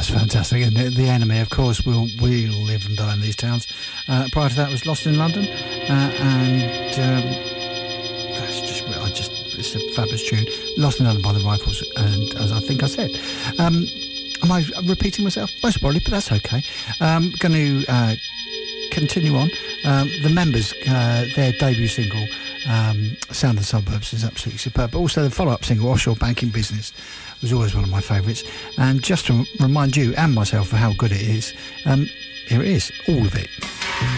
That's fantastic. And the enemy, of course, will live and die in these towns. Prior to that was Lost in London, it's a fabulous tune. Lost in London by the Rifles, and as I think I said, am I repeating myself? Most probably, but that's okay. Going to continue on. The Members, their debut single, Sound of the Suburbs, is absolutely superb. But also the follow-up single, Offshore Banking Business, was always one of my favourites. And just to remind you and myself of how good it is, here it is, all of it.